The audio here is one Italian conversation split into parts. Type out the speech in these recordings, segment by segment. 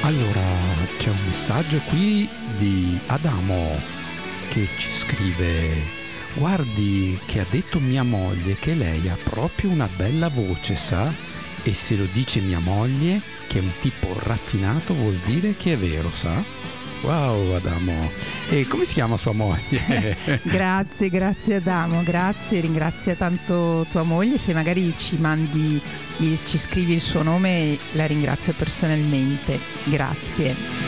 Allora, c'è un messaggio qui di Adamo che ci scrive: guardi che ha detto mia moglie che lei ha proprio una bella voce, sa? E se lo dice mia moglie, che è un tipo raffinato, vuol dire che è vero, sa? Wow, Adamo. E come si chiama sua moglie? Grazie Adamo, grazie, ringrazia tanto tua moglie. Se magari ci scrivi il suo nome, la ringrazio personalmente. Grazie.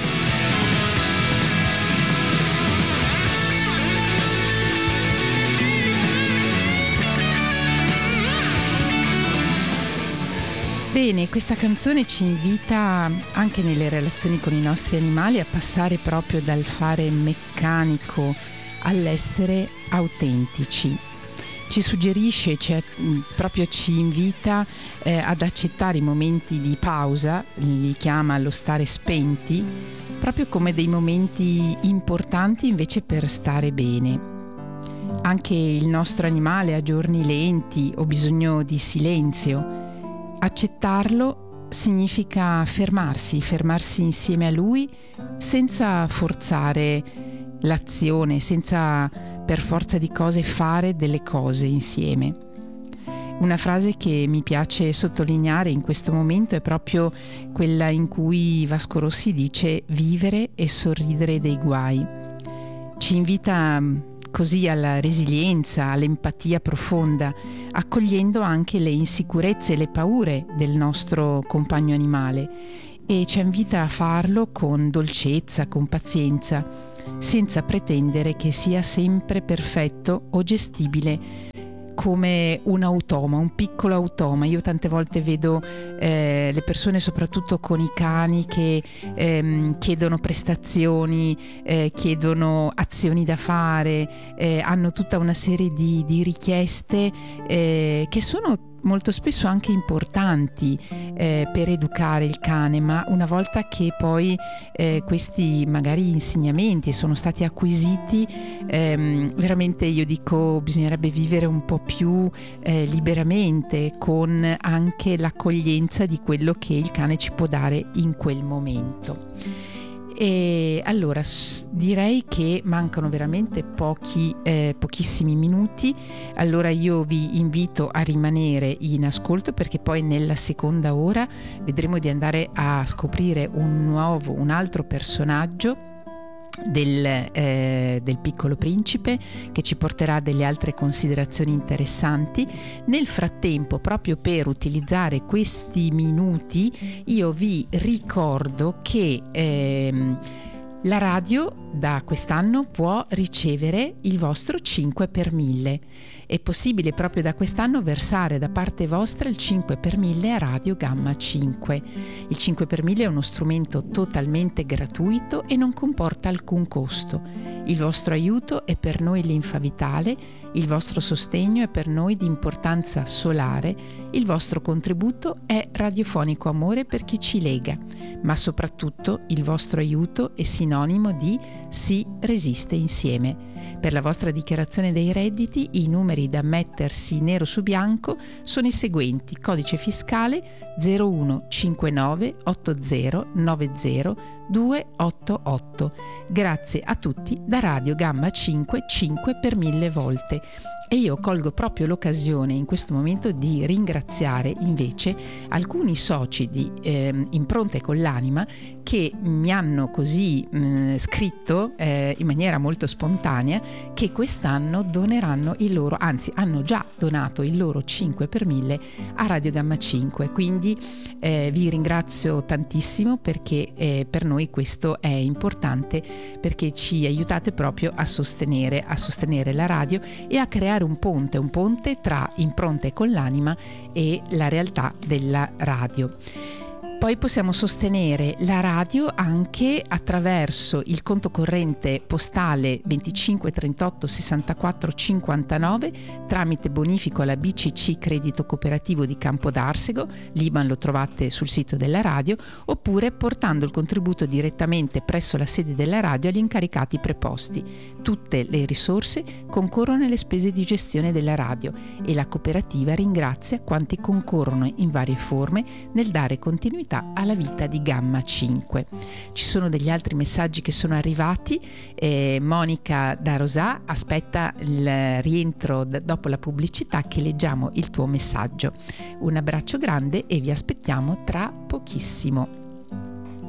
Bene, questa canzone ci invita anche nelle relazioni con i nostri animali a passare proprio dal fare meccanico all'essere autentici. Ci suggerisce, proprio ci invita ad accettare i momenti di pausa, li chiama lo stare spenti, proprio come dei momenti importanti invece per stare bene. Anche il nostro animale ha giorni lenti o bisogno di silenzio. Accettarlo significa fermarsi insieme a lui senza forzare l'azione, senza per forza di cose fare delle cose insieme. Una frase che mi piace sottolineare in questo momento è proprio quella in cui Vasco Rossi dice: vivere e sorridere dei guai. Ci invita così alla resilienza, all'empatia profonda, accogliendo anche le insicurezze e le paure del nostro compagno animale, e ci invita a farlo con dolcezza, con pazienza, senza pretendere che sia sempre perfetto o gestibile come un automa, un piccolo automa. Io tante volte vedo le persone, soprattutto con i cani, che chiedono prestazioni, chiedono azioni da fare, hanno tutta una serie di richieste che sono molto spesso anche importanti per educare il cane, ma una volta che poi questi magari insegnamenti sono stati acquisiti, veramente io dico bisognerebbe vivere un po' più liberamente, con anche l'accoglienza di quello che il cane ci può dare in quel momento. E allora direi che mancano veramente pochissimi minuti. Allora io vi invito a rimanere in ascolto, perché poi nella seconda ora vedremo di andare a scoprire un altro personaggio del Piccolo Principe, che ci porterà delle altre considerazioni interessanti. Nel frattempo, proprio per utilizzare questi minuti, io vi ricordo che la radio da quest'anno può ricevere il vostro 5 per 1000. È possibile proprio da quest'anno versare da parte vostra il 5 per 1000 a Radio Gamma 5. Il 5 per 1000 è uno strumento totalmente gratuito e non comporta alcun costo. Il vostro aiuto è per noi linfa vitale, il vostro sostegno è per noi di importanza solare, il vostro contributo è radiofonico amore per chi ci lega, ma soprattutto il vostro aiuto è sinonimo di si resiste insieme. Per la vostra dichiarazione dei redditi i numeri da mettersi nero su bianco sono i seguenti: codice fiscale 0159 80 90 288. Grazie a tutti da Radio Gamma 5 per 1000 volte. E io colgo proprio l'occasione in questo momento di ringraziare invece alcuni soci di Impronte con l'Anima, che mi hanno così scritto in maniera molto spontanea che quest'anno doneranno il loro, anzi hanno già donato il loro 5 per 1000 a Radio Gamma 5. Quindi vi ringrazio tantissimo, perché per noi questo è importante, perché ci aiutate proprio a sostenere la radio e a creare un ponte tra Impronte con l'Anima e la realtà della radio. Poi possiamo sostenere la radio anche attraverso il conto corrente postale 25 38 64 59 tramite bonifico alla BCC Credito Cooperativo di Campo d'Arsego, l'IBAN lo trovate sul sito della radio, oppure portando il contributo direttamente presso la sede della radio agli incaricati preposti. Tutte le risorse concorrono alle spese di gestione della radio e la cooperativa ringrazia quanti concorrono in varie forme nel dare continuità porta alla vita di Gamma 5. Ci sono degli altri messaggi che sono arrivati. Monica da Rosà aspetta il rientro dopo la pubblicità, che leggiamo il tuo messaggio. Un abbraccio grande e vi aspettiamo tra pochissimo.